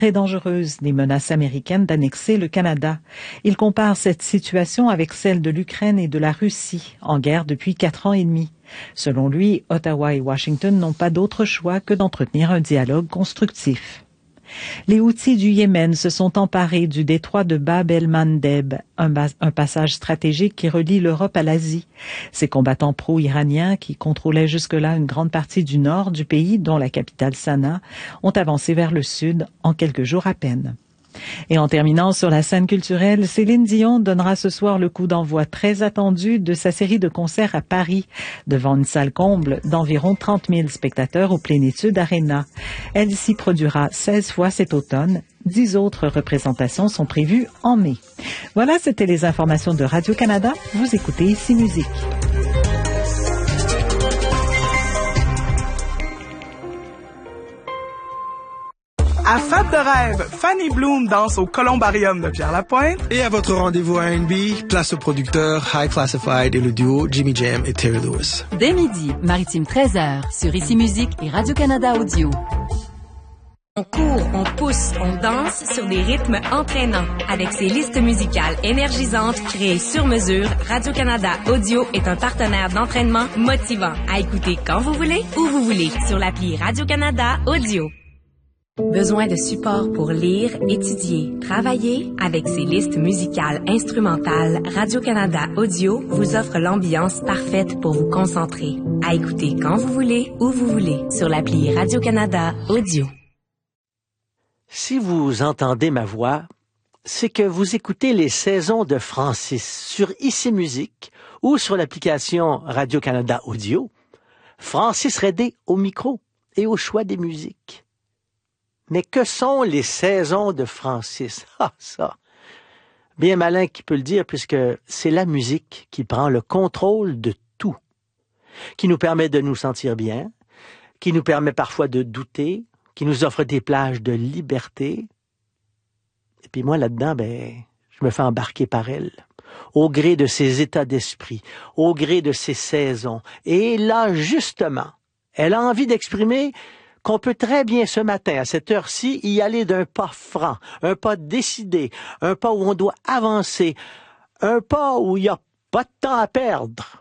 très dangereuse des menaces américaines d'annexer le Canada. Il compare cette situation avec celle de l'Ukraine et de la Russie, en guerre depuis 4 ans et demi. Selon lui, Ottawa et Washington n'ont pas d'autre choix que d'entretenir un dialogue constructif. Les Houthis du Yémen se sont emparés du détroit de Bab el-Mandeb, un passage stratégique qui relie l'Europe à l'Asie. Ces combattants pro-iraniens, qui contrôlaient jusque-là une grande partie du nord du pays, dont la capitale Sanaa, ont avancé vers le sud en quelques jours à peine. Et en terminant sur la scène culturelle, Céline Dion donnera ce soir le coup d'envoi très attendu de sa série de concerts à Paris, devant une salle comble d'environ 30 000 spectateurs au Plénitude Arena. Elle s'y produira 16 fois cet automne. 10 autres représentations sont prévues en mai. Voilà, c'était les informations de Radio-Canada. Vous écoutez Ici Musique. À Fête de rêve, Fanny Bloom danse au Columbarium de Pierre-Lapointe. Et à votre rendez-vous R&B, place au producteur High Classified et le duo Jimmy Jam et Terry Lewis. Dès midi, Maritime 13h, sur Ici Musique et Radio-Canada Audio. On court, on pousse, on danse sur des rythmes entraînants. Avec ses listes musicales énergisantes créées sur mesure, Radio-Canada Audio est un partenaire d'entraînement motivant. À écouter quand vous voulez, où vous voulez, sur l'appli Radio-Canada Audio. Besoin de support pour lire, étudier, travailler? Avec ses listes musicales instrumentales, Radio-Canada Audio vous offre l'ambiance parfaite pour vous concentrer. À écouter quand vous voulez, où vous voulez, sur l'appli Radio-Canada Audio. Si vous entendez ma voix, c'est que vous écoutez les saisons de Francis sur Ici Musique ou sur l'application Radio-Canada Audio. Francis Redé au micro et au choix des musiques. Mais que sont les saisons de Francis? Ah, ça! Bien malin qui peut le dire, puisque c'est la musique qui prend le contrôle de tout, qui nous permet de nous sentir bien, qui nous permet parfois de douter, qui nous offre des plages de liberté. Et puis moi, là-dedans, je me fais embarquer par elle, au gré de ses états d'esprit, au gré de ses saisons. Et là, justement, elle a envie d'exprimer qu'on peut très bien ce matin, à cette heure-ci, y aller d'un pas franc, un pas décidé, un pas où on doit avancer, un pas où il n'y a pas de temps à perdre.